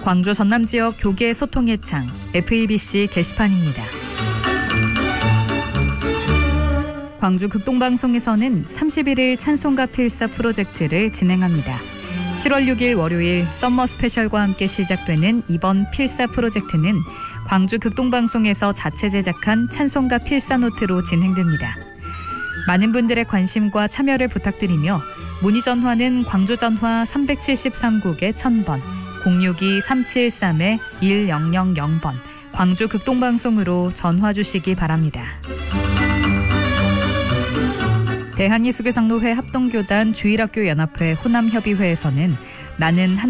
광주 전남 지역 교계 소통의 창 FEBC 게시판입니다. 광주 극동방송에서는 31일 찬송가 필사 프로젝트를 진행합니다. 7월 6일 월요일 썸머 스페셜과 함께 시작되는 이번 필사 프로젝트는 광주 극동방송에서 자체 제작한 찬송가 필사 노트로 진행됩니다. 많은 분들의 관심과 참여를 부탁드리며 문의 전화는 광주 전화 373국에 1000번, 062-3713-1000번, 광주 극동방송으로 전화 주시기 바랍니다. 대한예수교장로회 합동교단 주일학교 연합회 호남협의회에서는 나는